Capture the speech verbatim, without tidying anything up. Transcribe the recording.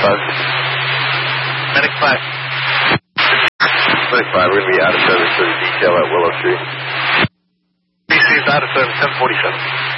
five. Medic five. Medic five, we're going to be out of service for the detail at Willow Street. B C is out of service, ten forty-seven.